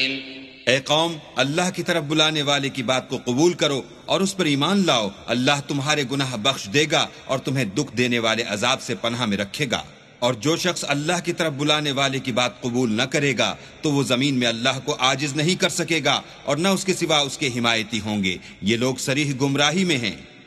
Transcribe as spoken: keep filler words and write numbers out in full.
ए कौम, अल्लाह की तरफ बुलाने वाले की बात को कबूल करो और उस पर ईमान लाओ। अल्लाह तुम्हारे गुनाह बख्श देगा और तुम्हें दुख देने वाले अजाब से पनाह में रखेगा। और जो शख्स अल्लाह की तरफ बुलाने वाले की बात कबूल न करेगा तो वो जमीन में अल्लाह को आजिज नहीं कर सकेगा और न उसके सिवा उसके हिमायती होंगे। ये लोग सरीह गुमराही में हैं।